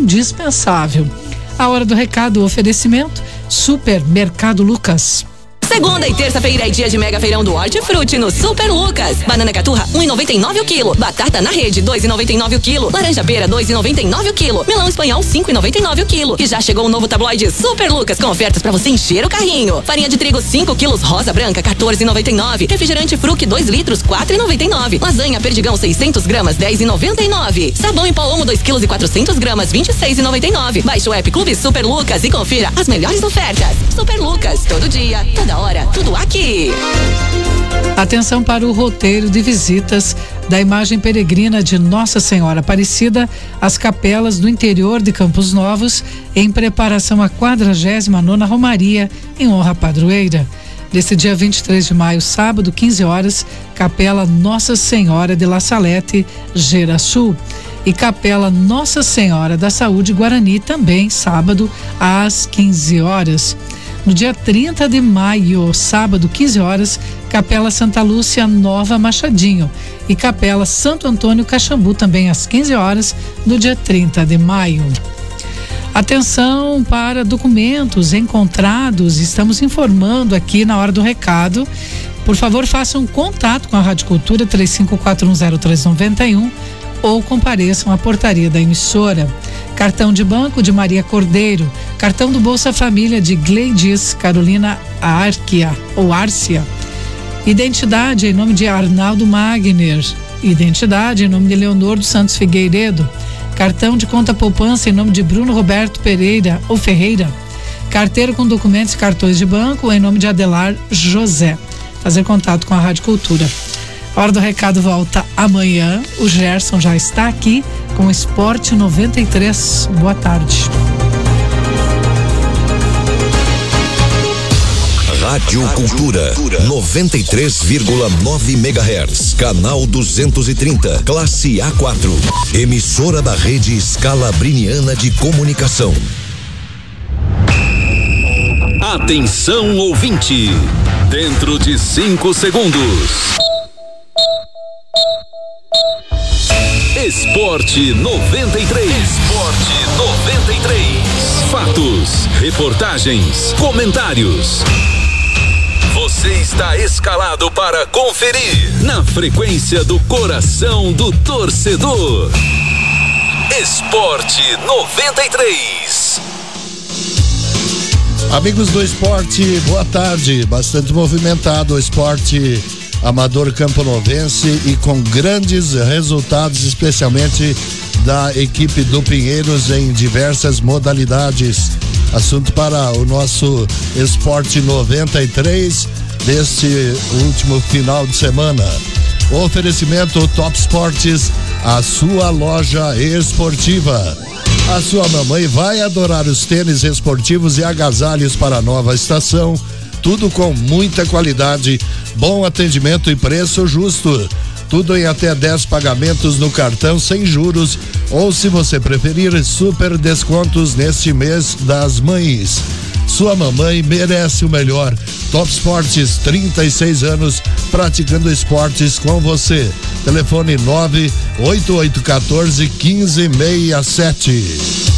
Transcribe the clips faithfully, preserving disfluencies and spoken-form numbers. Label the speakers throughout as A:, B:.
A: indispensável. A hora do recado, o oferecimento, Supermercado Lucas.
B: Segunda e terça-feira é dia de mega feirão do Hortifruti no Super Lucas. Banana caturra um e noventa e nove o quilo. Batata na rede dois e noventa e nove o quilo. Laranja pera dois e noventa e nove o quilo. Melão espanhol cinco e noventa e nove o quilo. E já chegou o novo tabloide Super Lucas com ofertas pra você encher o carrinho. Farinha de trigo cinco quilos rosa branca quatorze e noventa e nove. Refrigerante Fruc dois litros quatro e noventa e nove. Lasanha Perdigão seiscentos gramas dez e noventa e nove. Sabão em pó Omo dois quilos e quatrocentos gramas vinte e seis e noventa e nove. Baixe o app Clube Super Lucas e confira as melhores ofertas. Super Lucas, todo dia, toda hora, tudo aqui.
A: Atenção para o roteiro de visitas da imagem peregrina de Nossa Senhora Aparecida às capelas do interior de Campos Novos, em preparação à quadragésima nona Romaria, em honra à padroeira. Nesse dia vinte e três de maio, sábado, quinze horas, Capela Nossa Senhora de La Salete, Geraçu. E Capela Nossa Senhora da Saúde, Guarani, também sábado, às quinze horas. No dia trinta de maio, sábado, quinze horas, Capela Santa Lúcia, Nova Machadinho. E Capela Santo Antônio Caxambu, também às quinze horas, no dia trinta de maio. Atenção para documentos encontrados, estamos informando aqui na hora do recado. Por favor, façam contato com a Rádio Cultura três cinco quatro um zero três nove um ou compareçam à portaria da emissora. Cartão de banco de Maria Cordeiro, cartão do Bolsa Família de Gleides Carolina Arquia ou Árcia. Identidade em nome de Arnaldo Magner, identidade em nome de Leonor dos Santos Figueiredo. Cartão de conta poupança em nome de Bruno Roberto Pereira ou Ferreira. Carteira com documentos e cartões de banco em nome de Adelar José. Fazer contato com a Rádio Cultura. A hora do recado volta amanhã. O Gerson já está aqui com o Esporte noventa e três. Boa tarde.
C: Rádio Cultura noventa e três vírgula nove megahertz, canal duzentos e trinta, classe A quatro, emissora da rede Scalabriniana de Comunicação.
D: Atenção ouvinte, dentro de cinco segundos. Esporte noventa e três. Esporte noventa e três. Fatos, reportagens, comentários. Você está escalado para conferir na frequência do coração do torcedor. Esporte noventa e três.
E: Amigos do esporte, boa tarde. Bastante movimentado o esporte amador camponovense e com grandes resultados, especialmente da equipe do Pinheiros em diversas modalidades. Assunto para o nosso Esporte noventa e três deste último final de semana. O oferecimento Top Esportes, a sua loja esportiva. A sua mamãe vai adorar os tênis esportivos e agasalhos para a nova estação. Tudo com muita qualidade, bom atendimento e preço justo. Tudo em até dez pagamentos no cartão sem juros, ou se você preferir, super descontos neste mês das mães. Sua mamãe merece o melhor. Top Esportes, trinta e seis anos praticando esportes com você. Telefone nove oito oito um quatro um cinco seis sete.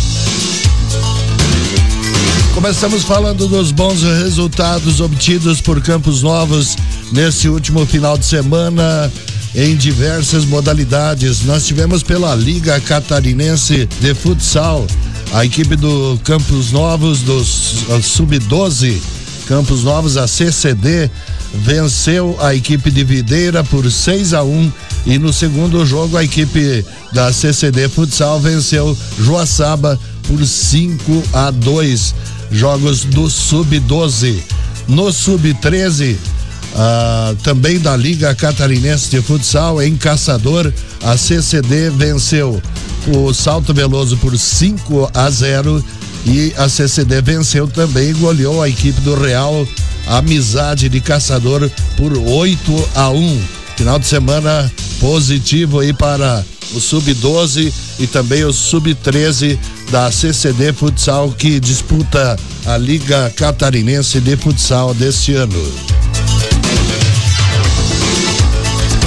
E: Começamos falando dos bons resultados obtidos por Campos Novos nesse último final de semana em diversas modalidades. Nós tivemos pela Liga Catarinense de Futsal, a equipe do Campos Novos, dos sub doze, Campos Novos, a C C D, venceu a equipe de Videira por seis a um, e no segundo jogo a equipe da C C D Futsal venceu Joaçaba por cinco a dois. Jogos do sub doze. No sub treze, ah, também da Liga Catarinense de Futsal, em Caçador, a C C D venceu o Salto Veloso por cinco a zero e a C C D venceu também e goleou a equipe do Real Amizade de Caçador por oito a um. Final de semana positivo aí para o sub doze e também o sub treze da C C D Futsal, que disputa a Liga Catarinense de Futsal deste ano.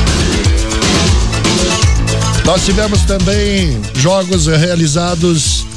E: Nós tivemos também jogos realizados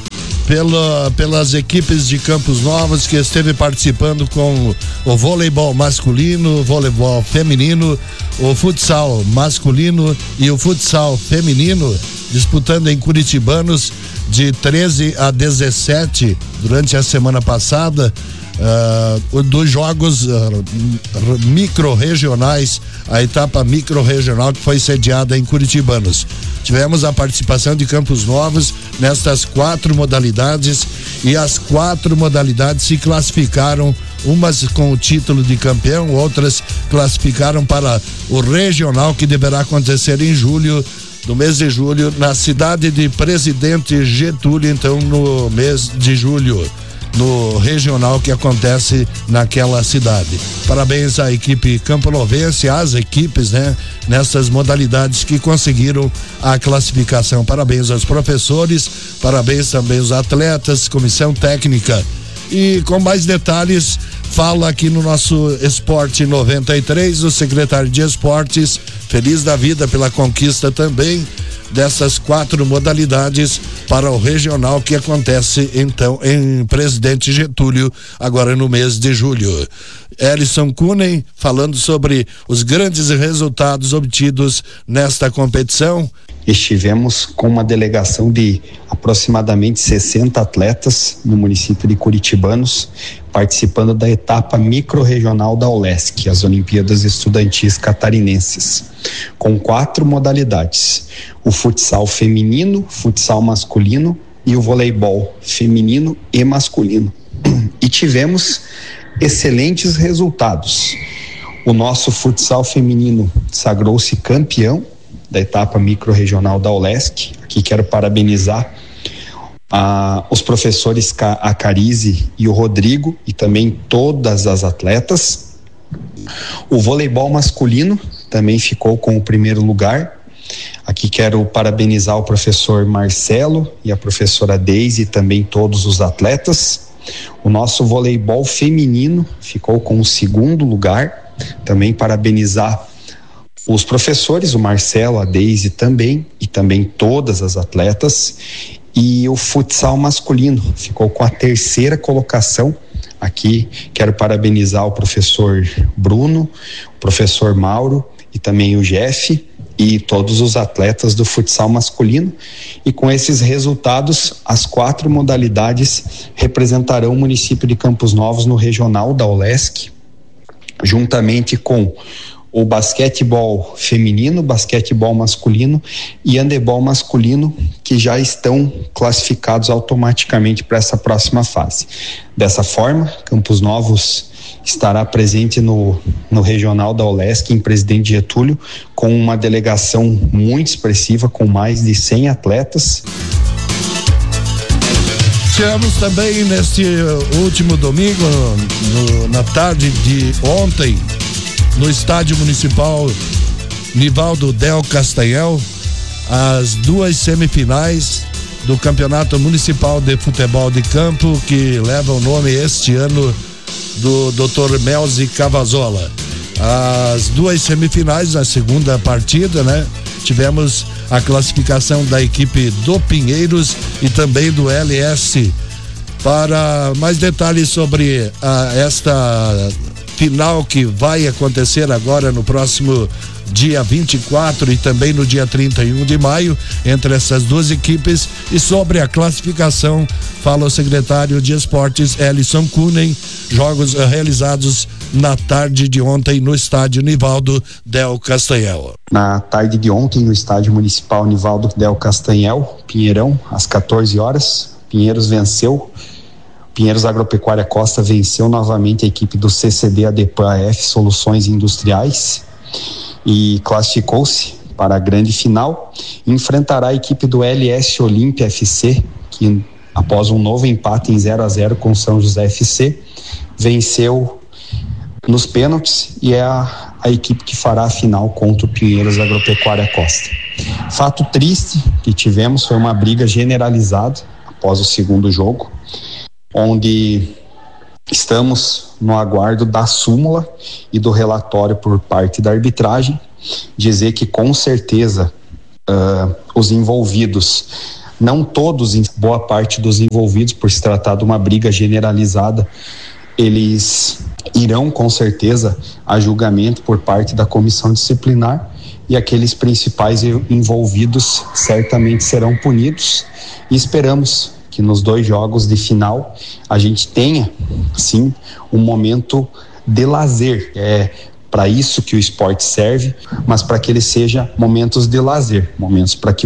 E: pela, pelas equipes de Campos Novos, que esteve participando com o voleibol masculino, o voleibol feminino, o futsal masculino e o futsal feminino, disputando em Curitibanos de treze a dezessete durante a semana passada. Uh, dos jogos uh, micro-regionais, a etapa micro-regional que foi sediada em Curitibanos. Tivemos a participação de Campos Novos nestas quatro modalidades, e as quatro modalidades se classificaram, umas com o título de campeão, outras classificaram para o regional, que deverá acontecer em julho, no mês de julho, na cidade de Presidente Getúlio, então no mês de julho, no regional que acontece naquela cidade. Parabéns à equipe camponovense, às equipes, né, nessas modalidades que conseguiram a classificação. Parabéns aos professores, parabéns também aos atletas, comissão técnica. E com mais detalhes, fala aqui no nosso Esporte noventa e três, o secretário de Esportes, feliz da vida pela conquista também dessas quatro modalidades para o regional, que acontece então em Presidente Getúlio, agora no mês de julho. Ellison Kunen falando sobre os grandes resultados obtidos nesta competição.
F: Estivemos com uma delegação de aproximadamente sessenta atletas no município de Curitibanos, participando da etapa micro-regional da ULESC, as Olimpíadas Estudantis Catarinenses, com quatro modalidades: o futsal feminino, futsal masculino e o voleibol feminino e masculino. E tivemos excelentes resultados. O nosso futsal feminino sagrou-se campeão da etapa micro-regional da ULESC. Aqui quero parabenizar a, os professores a Carize e o Rodrigo, e também todas as atletas. O voleibol masculino também ficou com o primeiro lugar. Aqui quero parabenizar o professor Marcelo e a professora Deise, e também todos os atletas. O nosso voleibol feminino ficou com o segundo lugar. Também parabenizar os professores, o Marcelo, a Deise também, e também todas as atletas. E o futsal masculino ficou com a terceira colocação. Aqui quero parabenizar o professor Bruno, o professor Mauro e também o Jeff e todos os atletas do futsal masculino. E com esses resultados, as quatro modalidades representarão o município de Campos Novos no regional da ULESC, juntamente com o basquetebol feminino, basquetebol masculino e handebol masculino, que já estão classificados automaticamente para essa próxima fase. Dessa forma, Campos Novos estará presente no, no regional da ULESC em Presidente Getúlio, com uma delegação muito expressiva, com mais de cem atletas.
E: Tivemos também neste último domingo, no, na tarde de ontem, no estádio municipal Nivaldo Del Castanhel, as duas semifinais do Campeonato Municipal de Futebol de Campo, que leva o nome este ano do doutor Melzi Cavazola. As duas semifinais, a segunda partida, né? Tivemos a classificação da equipe do Pinheiros e também do L S. Para mais detalhes sobre a, esta final que vai acontecer agora no próximo dia vinte e quatro e também no dia trinta e um de maio, entre essas duas equipes, e sobre a classificação, fala o secretário de Esportes, Ellison Kunen. Jogos realizados na tarde de ontem no estádio Nivaldo Del Castanhel.
F: Na tarde de ontem, no estádio municipal Nivaldo Del Castanhel, Pinheirão, às quatorze horas, Pinheiros venceu. Pinheiros Agropecuária Costa venceu novamente a equipe do C C D A D P A F Soluções Industriais e classificou-se para a grande final. Enfrentará a equipe do L S Olímpia F C, que após um novo empate em zero a zero com São José F C, venceu nos pênaltis e é a, a equipe que fará a final contra o Pinheiros Agropecuária Costa. Fato triste que tivemos foi uma briga generalizada após o segundo jogo, onde estamos no aguardo da súmula e do relatório por parte da arbitragem, dizer que com certeza uh, os envolvidos não todos, em boa parte dos envolvidos, por se tratar de uma briga generalizada, eles irão com certeza a julgamento por parte da comissão disciplinar, e aqueles principais envolvidos certamente serão punidos, e esperamos que nos dois jogos de final a gente tenha, sim, um momento de lazer. É para isso que o esporte serve, mas para que ele seja momentos de lazer, momentos para que